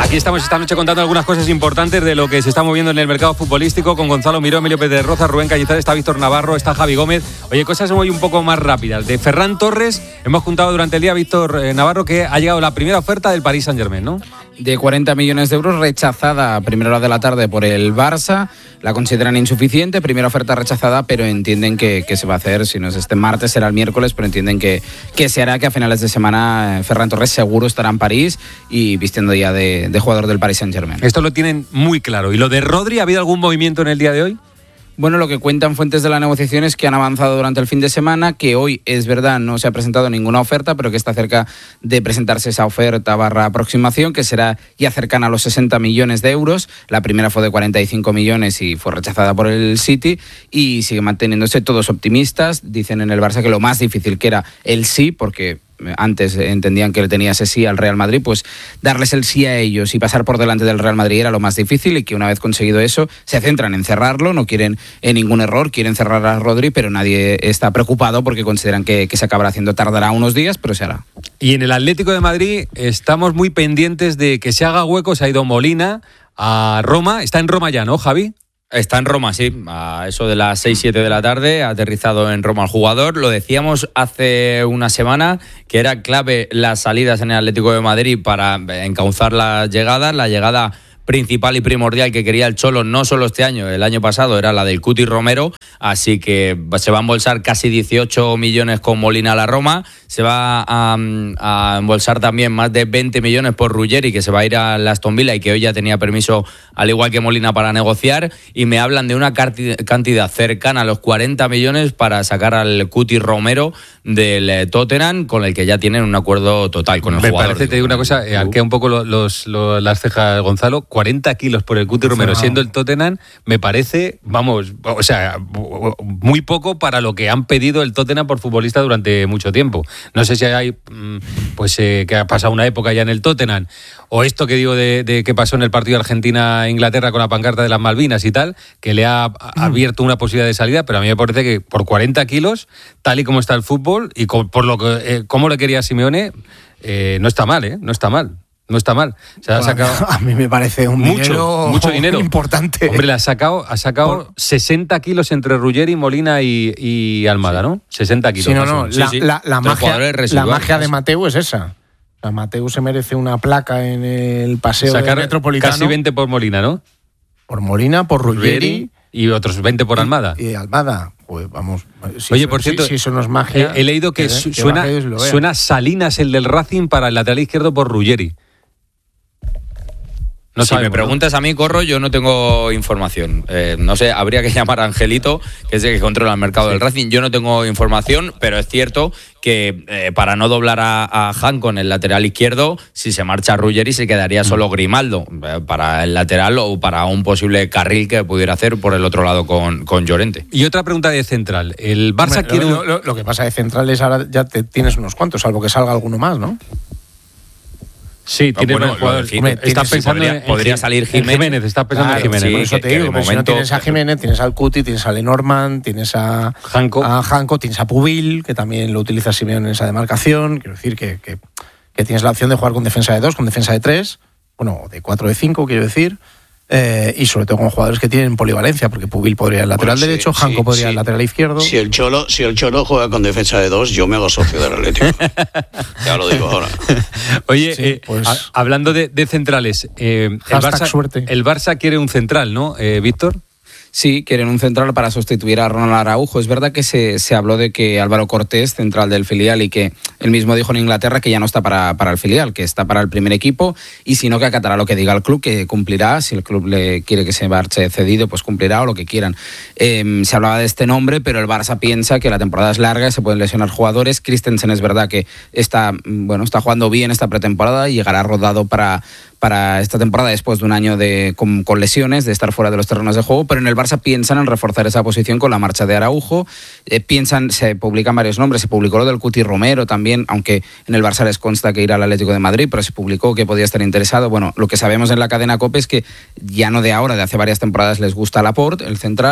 Aquí estamos esta noche contando algunas cosas importantes de lo que se está moviendo en el mercado futbolístico con Gonzalo Miró, Emilio Pedroza, Rubén Cayetano, está Víctor Navarro, está Javi Gómez. Oye, cosas hoy un poco más rápidas. De Ferran Torres, hemos juntado durante el día, Víctor Navarro, que ha llegado la primera oferta del Paris Saint-Germain, ¿no? De 40 millones de euros, rechazada a primera hora de la tarde por el Barça. La consideran insuficiente, primera oferta rechazada, pero entienden que se va a hacer. Si no es este martes, será el miércoles, pero entienden que se hará, que a finales de semana Ferran Torres seguro estará en París y vistiendo ya de jugador del Paris Saint-Germain. Esto lo tienen muy claro. ¿Y lo de Rodri, ha habido algún movimiento en el día de hoy? Bueno, lo que cuentan fuentes de la negociación es que han avanzado durante el fin de semana, que hoy, es verdad, no se ha presentado ninguna oferta, pero que está cerca de presentarse esa oferta / aproximación, que será ya cercana a los 60 millones de euros. La primera fue de 45 millones y fue rechazada por el City, y sigue manteniéndose todos optimistas. Dicen en el Barça que lo más difícil que era el sí, porque antes entendían que le tenía ese sí al Real Madrid, pues darles el sí a ellos y pasar por delante del Real Madrid era lo más difícil, y que una vez conseguido eso se centran en cerrarlo, no quieren ningún error, quieren cerrar a Rodri, pero nadie está preocupado porque consideran que se acabará haciendo. Tardará unos días, pero se hará. Y en el Atlético de Madrid estamos muy pendientes de que se haga hueco. Se ha ido Molina a Roma, está en Roma ya, ¿no, Javi? Está en Roma, sí, a eso de las 6-7 de la tarde, ha aterrizado en Roma el jugador. Lo decíamos hace una semana, que era clave las salidas en el Atlético de Madrid para encauzar las llegadas. La llegada principal y primordial que quería el Cholo, no solo este año, el año pasado, era la del Cuti Romero, así que se va a embolsar casi 18 millones con Molina a la Roma, se va a embolsar también más de 20 millones por Ruggeri, que se va a ir a Aston Villa y que hoy ya tenía permiso, al igual que Molina, para negociar, y me hablan de una cantidad cercana a los 40 millones para sacar al Cuti Romero del Tottenham, con el que ya tienen un acuerdo total con el jugador. Me parece, te digo una cosa, arquea un poco las cejas, Gonzalo. 40 kilos por el Cuti Romero, siendo el Tottenham, me parece, vamos, o sea, muy poco para lo que han pedido el Tottenham por futbolista durante mucho tiempo. No sé si hay, pues, que ha pasado una época ya en el Tottenham, o esto que digo de que pasó en el partido Argentina-Inglaterra con la pancarta de las Malvinas y tal, que le ha abierto una posibilidad de salida, pero a mí me parece que por 40 kilos, tal y como está el fútbol, y por lo que cómo le quería Simeone, no está mal, no está mal. No está mal. Se ha sacado a mí me parece mucho dinero importante. Hombre, le ha sacado 60 kilos entre Ruggeri, Molina y Almada, ¿no? 60 kilos. Sí, no. Sí. La magia de Mateu es esa. La Mateu se merece una placa en el paseo del Metropolitano. Casi 20 por Molina, ¿no? Por Molina, por Ruggeri. Y otros 20 por Almada. Y Almada. Pues vamos. Oye, por cierto, si eso no es magia. He leído que suena Salinas, el del Racing, para el lateral izquierdo por Ruggeri. No si me preguntas a mí, Corro, yo no tengo información. No sé, habría que llamar a Angelito, que es el que controla el mercado del Racing. Yo no tengo información, pero es cierto que para no doblar a Janko en el lateral izquierdo, si se marcha Ruggeri se quedaría solo Grimaldo para el lateral o para un posible carril que pudiera hacer por el otro lado con Llorente. Y otra pregunta de central. El Barça quiere lo que pasa de central es ahora ya tienes unos cuantos, salvo que salga alguno más, ¿no? Sí, tiene buenos jugadores. Estás pensando podría salir Jiménez. Estás pensando en Jiménez. Sí, por eso te digo, si no tienes a Jiménez, tienes al Cuti, tienes a Lenormand, tienes a Janko, tienes a Pubil, que también lo utiliza Simeone en esa demarcación. Quiero decir que tienes la opción de jugar con defensa de 2, con defensa de 3, bueno, de 4 de 5, quiero decir. Y sobre todo con jugadores que tienen polivalencia, porque Pubil podría ir al lateral derecho, Janko podría ir al lateral izquierdo. Si el Cholo juega con defensa de 2, yo me hago socio del Atlético. Ya lo digo ahora. Oye, hablando de centrales, el Barça quiere un central, ¿no, Víctor? Sí, quieren un central para sustituir a Ronald Araujo. Es verdad que se habló de que Álvaro Cortés, central del filial, y que él mismo dijo en Inglaterra que ya no está para el filial, que está para el primer equipo, y si no, que acatará lo que diga el club, que cumplirá. Si el club le quiere que se marche cedido, pues cumplirá, o lo que quieran. Se hablaba de este nombre, pero el Barça piensa que la temporada es larga y se pueden lesionar jugadores. Christensen es verdad que está jugando bien esta pretemporada y llegará rodado para esta temporada después de un año con lesiones, de estar fuera de los terrenos de juego, pero en el Barça piensan en reforzar esa posición con la marcha de Araujo. Se publican varios nombres, se publicó lo del Cuti Romero también, aunque en el Barça les consta que irá al Atlético de Madrid, pero se publicó que podía estar interesado. Bueno, lo que sabemos en la cadena COPE es que ya no de ahora, de hace varias temporadas les gusta Laporte, el central,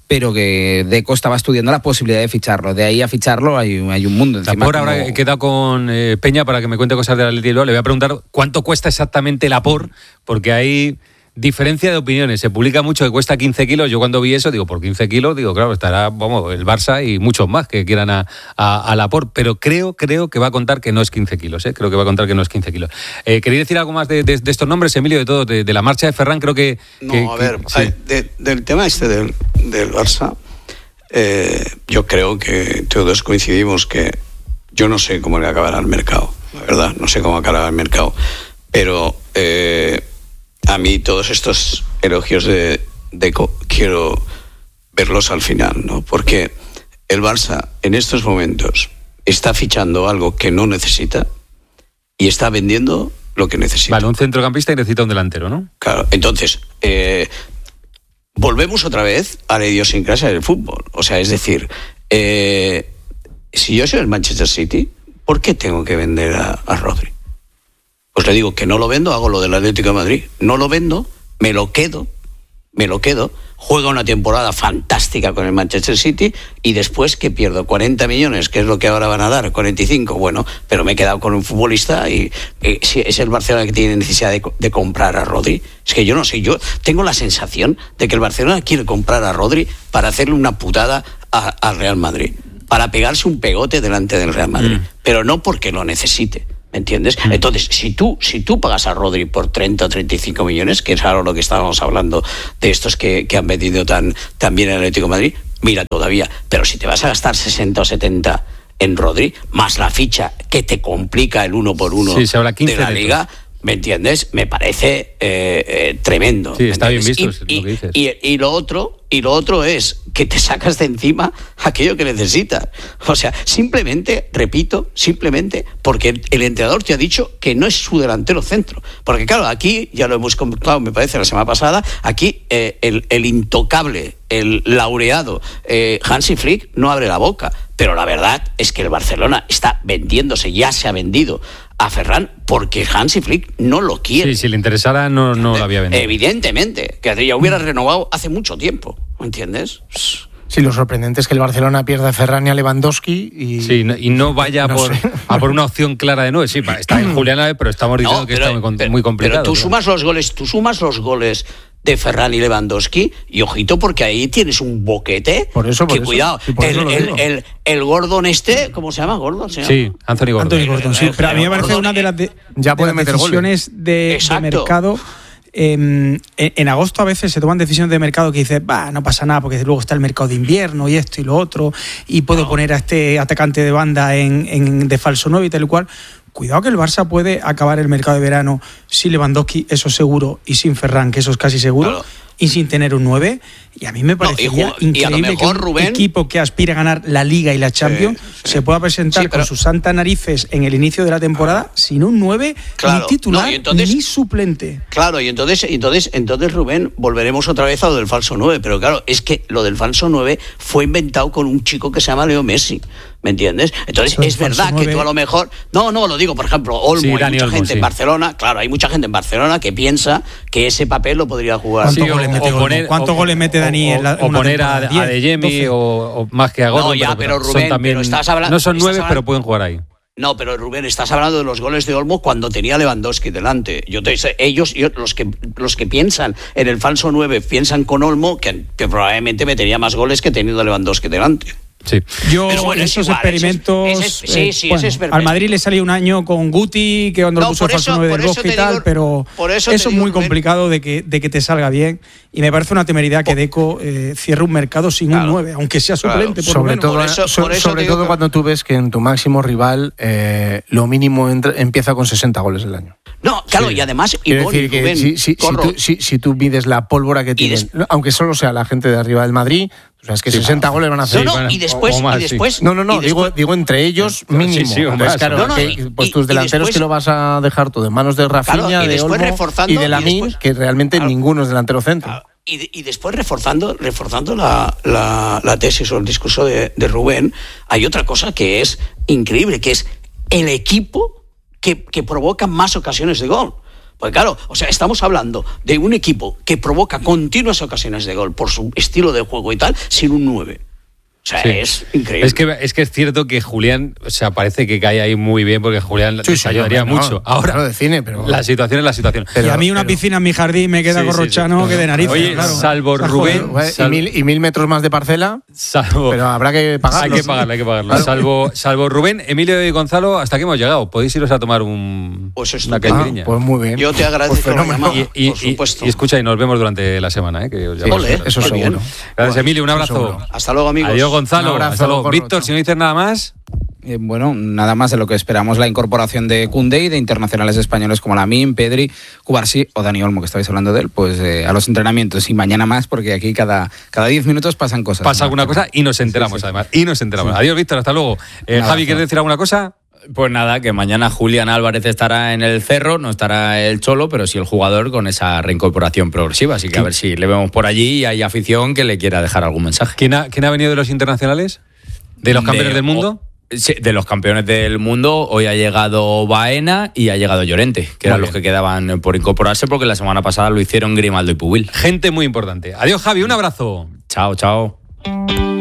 pero que Deco estaba estudiando la posibilidad de ficharlo. De ahí a ficharlo hay un mundo. Encima, Laporte, ahora he quedado con Peña para que me cuente cosas del Athletic. Le voy a preguntar cuánto cuesta exactamente Laporte, porque hay diferencia de opiniones. Se publica mucho que cuesta 15 kilos. Yo cuando vi eso, digo, por 15 kilos, digo, claro, estará el Barça y muchos más que quieran a Laporte. Pero creo que va a contar que no es 15 kilos. Creo que va a contar que no es 15 kilos. ¿Queréis decir algo más de estos nombres, Emilio, de todo? De la marcha de Ferran, creo que... No, a ver, sí. Del tema del Barça, yo creo que todos coincidimos que yo no sé cómo le acabará el mercado, la verdad, no sé cómo acabará el mercado. Pero... a mí todos estos elogios de Deco quiero verlos al final, ¿no? Porque el Barça en estos momentos está fichando algo que no necesita y está vendiendo lo que necesita. Vale, un centrocampista y necesita un delantero, ¿no? Claro, entonces volvemos otra vez a la idiosincrasia del fútbol. O sea, es decir, si yo soy el Manchester City, ¿por qué tengo que vender a Rodri? Pues le digo que no lo vendo, hago lo del Atlético de Madrid. No lo vendo, me lo quedo, juega una temporada fantástica con el Manchester City y después que pierdo 40 millones, que es lo que ahora van a dar, 45, bueno, pero me he quedado con un futbolista y si es el Barcelona que tiene necesidad de comprar a Rodri. Es que yo no sé, yo tengo la sensación de que el Barcelona quiere comprar a Rodri para hacerle una putada al Real Madrid, para pegarse un pegote delante del Real Madrid, pero no porque lo necesite. ¿Me entiendes? Entonces, si tú pagas a Rodri por 30 o 35 millones, que es ahora lo que estábamos hablando de estos que han vendido tan bien el Atlético de Madrid, mira todavía. Pero si te vas a gastar 60 o 70 en Rodri, más la ficha que te complica el 1 por 1 de la Liga, ¿me entiendes? Me parece tremendo. Sí, está bien visto, es lo que dices. Y lo otro es que te sacas de encima aquello que necesitas. O sea, simplemente porque el entrenador te ha dicho que no es su delantero centro. Porque claro, aquí, ya lo hemos comentado, me parece, la semana pasada, aquí el intocable, el laureado Hansi Flick no abre la boca. Pero la verdad es que el Barcelona está vendiéndose, ya se ha vendido a Ferran porque Hansi Flick no lo quiere. Sí, si le interesara no lo había vendido. Evidentemente, que ya hubiera renovado hace mucho tiempo, ¿me entiendes? Sí, lo sorprendente es que el Barcelona pierda a Ferran y a Lewandowski y no vaya a por una opción clara de nueve. Sí, está en Julián Álvarez, pero estamos diciendo que está muy complicado. Pero tú sumas los goles de Ferran y Lewandowski y ojito porque ahí tienes un boquete. Por eso, cuidado, el Gordon ¿cómo se llama? ¿Gordon? Sí, Anthony Gordon. Sí, pero a mí me parece una de las decisiones de mercado. En agosto a veces se toman decisiones de mercado que dices, no pasa nada porque luego está el mercado de invierno y esto y lo otro y puedo poner a este atacante de banda de falso 9 y tal y cual. Cuidado que el Barça puede acabar el mercado de verano sin Lewandowski, eso seguro, y sin Ferran, que eso es casi seguro, claro, y sin tener un 9. Y a mí me parecería increíble que un equipo que aspira a ganar la Liga y la Champions se pueda presentar con sus santas narices en el inicio de la temporada sin un 9, ni titular, ni suplente. Claro, y entonces Rubén, volveremos otra vez a lo del falso 9. Pero claro, es que lo del falso 9 fue inventado con un chico que se llama Leo Messi. ¿Me entiendes? Entonces es verdad que tú a lo mejor... No, lo digo, por ejemplo, Olmo, hay mucha gente en Barcelona, claro, hay mucha gente en Barcelona que piensa que ese papel lo podría jugar. ¿Cuántos goles mete Dani en o poner a Adeyemi o más que a Gordon? No, ya, pero Rubén, también, estás hablando... No son 9, pero pueden jugar ahí. No, pero Rubén, estás hablando de los goles de Olmo cuando tenía Lewandowski delante. Los que piensan en el falso 9 piensan con Olmo que probablemente metería más goles que teniendo a Lewandowski delante. Sí. Esos experimentos al Madrid le salió un año con Guti que cuando lo puso el falso 9 del Bosque y tal, pero eso es muy complicado de que te salga bien y me parece una temeridad que Deco cierre un mercado sin un 9, aunque sea suplente, por sobre lo menos. Sobre todo cuando tú ves que en tu máximo rival lo mínimo empieza con 60 goles el año. No, claro, y además quiero decir que si tú mides la pólvora que tienen, aunque solo sea la gente de arriba del Madrid, o sea, es que 60 goles van a hacer. Y después digo entre ellos mínimo. Entonces, claro, pues tus delanteros que lo vas a dejar todo en manos de Rafinha, de Olmo y de Lamine, que realmente ninguno es delantero centro. Y después reforzando la tesis o el discurso de Rubén, hay otra cosa que es increíble, que es el equipo que provoca más ocasiones de gol. Pues claro, o sea, estamos hablando de un equipo que provoca continuas ocasiones de gol por su estilo de juego y tal, sin un 9. O sea, es increíble. Es que es cierto que Julián, o sea, parece que cae ahí muy bien porque Julián ayudaría mucho. Ahora, claro, de cine, pero la situación es la situación. Y a mí una piscina en mi jardín me queda corrochano que de narices. Oye, claro. salvo Rubén... y 1000 metros más de parcela, pero habrá que pagarlo. Hay que pagarlo. Claro. Salvo Rubén, Emilio y Gonzalo, hasta aquí hemos llegado. Podéis iros a tomar una caipirinha. Pues muy bien. Yo te agradezco la llamada, por supuesto. Y escucha, y nos vemos durante la semana. Que os eso seguro. Gracias, Emilio. Un abrazo. Hasta luego, amigos. Adiós, Gonzalo. Hasta luego. Víctor, si no dices nada más... Bueno, nada más de lo que esperamos, la incorporación de Koundé y de internacionales españoles como Lamine, Pedri, Cubarsí o Dani Olmo, que estabais hablando de él, pues a los entrenamientos y mañana más, porque aquí cada 10 minutos pasan cosas. Pasa alguna cosa y nos enteramos, además. Y nos enteramos. Adiós, Víctor, hasta luego. Javi, ¿quieres decir alguna cosa? Pues nada, que mañana Julián Álvarez estará en el Cerro, no estará el Cholo, pero sí el jugador con esa reincorporación progresiva. Así que a ver si le vemos por allí y hay afición que le quiera dejar algún mensaje. ¿Quién ha venido de los internacionales? ¿De los campeones del mundo? Sí, de los campeones del mundo. Hoy ha llegado Baena y ha llegado Llorente, que eran los que quedaban por incorporarse, porque la semana pasada lo hicieron Grimaldo y Pubil. Gente muy importante. Adiós, Javi, un abrazo. Chao, chao.